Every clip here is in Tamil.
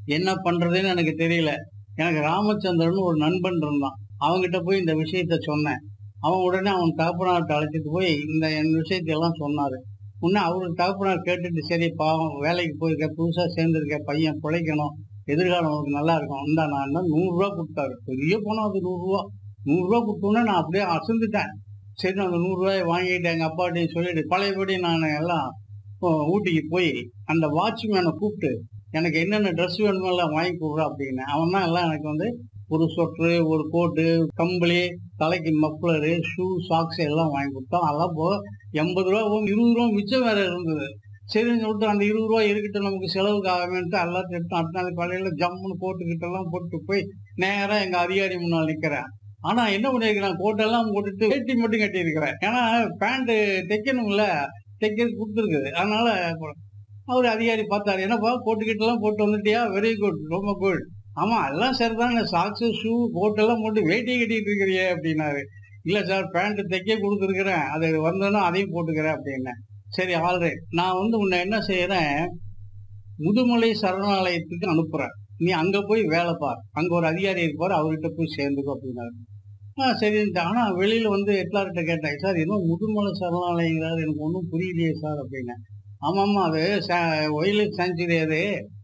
என்ன பண்றதுன்னு எனக்கு தெரியல. எனக்கு ராமச்சந்திரன் ஒரு நண்பன் இருந்தான். அவன்கிட்ட போய் இந்த விஷயத்த சொன்னேன். அவன் உடனே அவன் தகப்பனார்ட்ட அழைச்சிட்டு போய் என் விஷயத்த எல்லாம் சொன்னாரு. உடனே அவரு தகப்பனார் கேட்டுட்டு, சரி பாவம் வேலைக்கு போயிருக்க, புதுசா சேர்ந்திருக்க பையன் பிழைக்கணும், எதிர்காலம் உனக்கு நல்லா இருக்கும். இந்தா நான் என்ன ரூ. 100 குடுத்தாரு. பெரிய பணம் அது ரூ. 100. ரூ. 100 குடுத்தோனே நான் அப்படியே அசந்துட்டேன். சரி நான் அந்த ரூ. 100 வாங்கிட்டு எங்க அப்பாட்டயும் சொல்லிட்டு, பழையபடி நான் எல்லாம் ஊட்டிக்கு போய் அந்த வாட்ச்மேன கூப்பிட்டு, எனக்கு என்னென்ன ட்ரெஸ் வேணுமோ எல்லாம் வாங்கி குடுறா அப்படின்னேன். அவன் தான் எல்லாம் எனக்கு வந்து ஒரு சொட்டரு, ஒரு கோட்டு, கம்பளி, தலைக்கு மப்ளரு, ஷூ, சாக்ஸ் எல்லாம் வாங்கி குடுத்தான். அதெல்லாம் போக ரூ. 80 போக ரூ. 20 மிச்சம் வேற இருந்தது. சரின்னு சொல்லிட்டு அந்த ரூ. 20 இருக்கட்டும் நமக்கு செலவுக்கு ஆகுமேன்ட்டு எல்லாத்தையும் எடுத்து அடுத்த நாள் காலையில ஜம்முன்னு கோட்டு கிட்டெல்லாம் போட்டு போய் நேரா எங்க அதிகாரி முன்னால நிக்கிறேன். ஆனா என்ன பண்ணியிருக்கிறேன், கோட்டெல்லாம் போட்டுட்டு வேட்டி மட்டும் கட்டியிருக்கிறேன். ஏன்னா பேண்ட் தைக்கணும்ல, தைக்கிறதுக்கு குடுத்துருக்குது. அதனால அவரு அதிகாரி பார்த்தாரு. "என்னப்பா கோட்டு கிட்டெல்லாம் போட்டு வந்துட்டியா? Very good. ரொம்ப குட். ஆமா எல்லாம் சரிதாங்க. சாக்ஸு, ஷூ, கோட் எல்லாம் போட்டு வேட்டி கட்டிட்டு இருக்கிறியே" அப்படின்னாரு. "இல்ல சார் பேண்ட் தைக்க குடுத்துருக்கிறேன். அது வந்தோனே அதையும் போட்டுக்கிறேன்" அப்படின்னேன். "சரி ஆல்ரைட். நான் வந்து உன்னை என்ன செய்யறேன், முதுமலை சரணாலயத்துக்கு அனுப்புறேன். நீ அங்க போய் வேலை பார். அங்க ஒரு அதிகாரி இருப்பாரு. அவர்கிட்ட போய் சேர்ந்துக்கோ" அப்படின்னாரு. சரின்ட்டேன். ஆனா வெளியில வந்து ஹெட்லார்ட்ட கேட்டேன். "சார் இன்னும் முதுமலை சரணாலயங்கிறாரு. எனக்கு ஒண்ணும் புரியலையே சார்" அப்படின்னேன். "ஆமாமா அது வைல்ட் லைஃப் சாங்சுரி அது.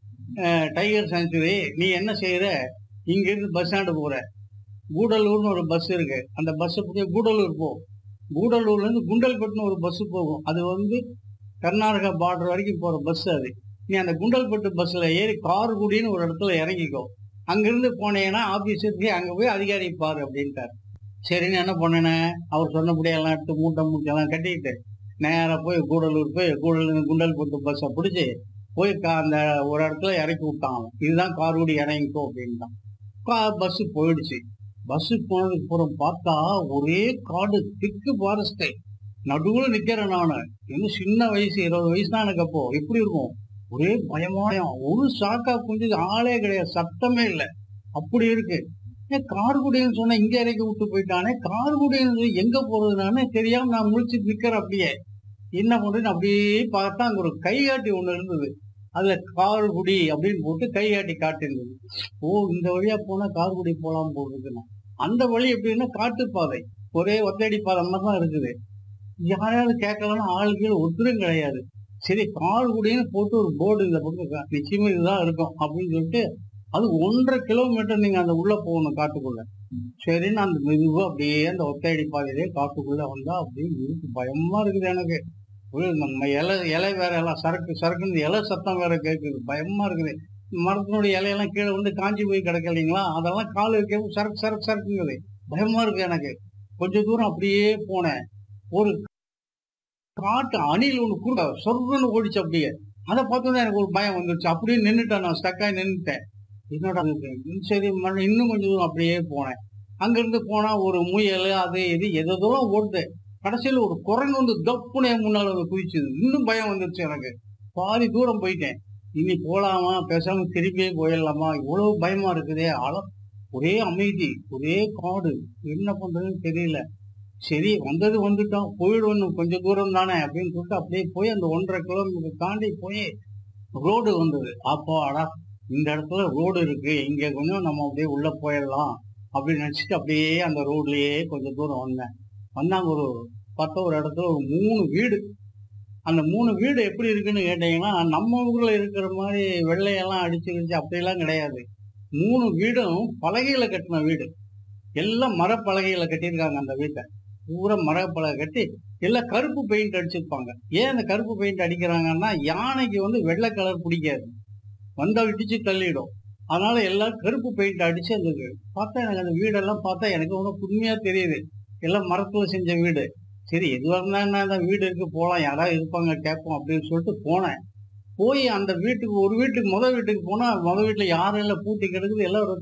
Tiger sanctuary. நீ என்ன செய்யற, இங்கிருந்து பஸ் ஸ்டாண்டு போற. கூடலூர்னு ஒரு பஸ் இருக்கு. அந்த பஸ்ஸ புடிச்சு கூடலூர் போ. கூடலூர்லேருந்து குண்டல்பட்டுன்னு ஒரு பஸ் போகும். அது வந்து கர்நாடகா பார்டர் வரைக்கும் போற பஸ் அது. நீ அந்த குண்டல்பட்டு பஸ்ல ஏறி கார்குடின்னு ஒரு இடத்துல இறங்கிக்கோ. அங்கிருந்து போனீங்கன்னா ஆபீஸ் இருக்கு. அங்க போய் அதிகாரியை பாரு" அப்படின்ட்டாரு. சரின்னு என்ன பண்ணுனே, அவர் சொன்னபடியே எல்லாம் எடுத்து மூட்டை மூட்டையெல்லாம் கட்டிக்கிட்டு, நேரா போய் கூடலூர் போய் கூடலூர்லேருந்து குண்டல்பட்டு பஸ்ஸ புடிச்சு போய் அந்த ஒரு இடத்துல இறக்கி விட்டான் அவன். "இதுதான் கார்குடி இறங்கிக்கோ" அப்படின்ட்டான். பஸ் போயிடுச்சு. பஸ் போனதுக்கு அப்புறம் பார்த்தா ஒரே காடு, திக்கு ஃபாரஸ்ட். நடுவுல நிக்கிறேன் நானு. இன்னும் சின்ன வயசு 20 வயசு தான் எனக்கு அப்போ. எப்படி இருக்கும்? ஒரே பயமா பயம். ஒரு சாக்கா குஞ்சுது, ஆளே கிடையாது. சத்தமே இல்ல. அப்படி இருக்கு. கார்குடின்னு சொன்னா இங்க இறக்கி விட்டு போயிட்டானே. கார்குடின்னு எங்க போறது நானு தெரியாம நான் முழிச்சுட்டு நிக்கிறேன் அப்படியே. என்ன பண்றேன்னு அப்படியே பார்த்தா அங்க ஒரு கைகாட்டி ஒண்ணு இருந்தது. அதுல கார்குடி அப்படின்னு போட்டு கைகாட்டி காட்டியிருந்தது. ஓ இந்த வழியா போனா கார்குடி போலாம் போல இருக்குன்னா. அந்த வழி எப்படின்னா காட்டுப்பாதை. ஒரே ஒத்தையடி பாதை மாதிரி தான் இருக்குது. யாரையாவது கேட்கலாம்னா ஆளுக்கு ஒருத்தரும் கிடையாது. சரி கார்குடின்னு போட்டு ஒரு போர்டு இந்த பக்கம் நிச்சயமா இதுதான் இருக்கும் அப்படின்னு சொல்லிட்டு, அது 1½ கிலோமீட்டர் நீங்க அந்த உள்ள போகணும் காட்டுக்குள்ள. சரின்னு அந்த மெதுவா அப்படியே அந்த ஒத்தையடி பாதையிலே காட்டுக்குள்ள வந்தா அப்படியே இருக்கு. பயமா இருக்குது எனக்கு. நம்ம இலை வேற எல்லாம் சரக்கு சரக்குன்னு இலை சத்தம் வேற கேட்குது. பயமா இருக்குது. மரத்தினுடைய இலையெல்லாம் கீழே வந்து காஞ்சி போய் கிடக்கு இல்லைங்களா? அதெல்லாம் கால் வைக்கவும் சரக்கு சரக்கு சரக்குங்குது. பயமா இருக்கு எனக்கு. கொஞ்ச தூரம் அப்படியே போனேன். ஒரு காட்டு அணில் ஒண்ணு கூட சொர்ருன்னு ஓடிச்சு அப்படியே. அத பார்த்தோனே எனக்கு ஒரு பயம் வந்துருச்சு. அப்படியே நின்னுட்டேன், நான் ஸ்டக் ஆயி நின்னுட்டேன். என்னடா இது? சரி இன்னும் கொஞ்சம் தூரம் அப்படியே போனேன். அங்கிருந்து போனா ஒரு முயல் அது இது எதேதோ ஓடுது. கடைசியில ஒரு குரங்கு வந்து தப்புன்னு என் முன்னால வந்து குதிச்சுது. இன்னும் பயம் வந்துருச்சு எனக்கு. பாதி தூரம் போயிட்டேன். இனி போலாமா? பேசாம திரும்பியே போயிடலாமா? இவ்வளவு பயமா இருக்குதே! ஒரே அமைதி, ஒரே காடு. என்ன பண்றதுன்னு தெரியல. சரி வந்தது வந்துட்டோம். போயிடுவோம் இன்னும் கொஞ்சம் தூரம் தானே அப்படின்னு சொல்லிட்டு அப்படியே போய் அந்த 1½ கிலோமீட்டர் தாண்டி போய் ரோடு வந்தது. அப்பாடா! இந்த இடத்துல ரோடு இருக்கு. இங்க கொஞ்சம் நம்ம அப்படியே உள்ள போயிடலாம் அப்படின்னு நினைச்சுட்டு அப்படியே அந்த ரோட்லயே கொஞ்சம் தூரம் வந்தேன். வந்தாங்க பார்த்தா ஒரு இடத்துல ஒரு 3 வீடு. அந்த 3 வீடு எப்படி இருக்குன்னு கேட்டீங்கன்னா, நம்ம ஊர்ல இருக்கிற மாரி வெள்ளையெல்லாம் அடிச்சு கிடிச்சு அப்படியெல்லாம் கிடையாது. 3 வீடும் பலகையில கட்டின வீடு. எல்லாம் மரப்பலகையில கட்டியிருக்காங்க அந்த வீட்ட. பூரா மரப்பலகை கட்டி எல்லாம் கருப்பு பெயிண்ட் அடிச்சிருப்பாங்க. ஏன் அந்த கருப்பு பெயிண்ட் அடிக்கிறாங்கன்னா, யானைக்கு வந்து வெள்ளை கலர் பிடிக்காது. வந்தா இடிச்சு தள்ளிடும். அதனால எல்லாம் கருப்பு பெயிண்ட் அடிச்சு அந்த பார்த்தா எனக்கு அந்த வீடெல்லாம் பார்த்தா எனக்கு ஒன்னும் புதுமையா தெரியுது. எல்லாம் மரத்துல செஞ்ச வீடு. சரி எதுவா இருந்தா என்ன, அந்த வீடு இருக்கு போலாம். யாராவது இருப்பாங்க கேட்போம் அப்படின்னு சொல்லிட்டு போனேன். போய் அந்த வீட்டுக்கு ஒரு வீட்டுக்கு வீட்டுக்கு போனா, வீட்ல யாரும் இல்ல, பூட்டி கிடக்குது. எல்லாம்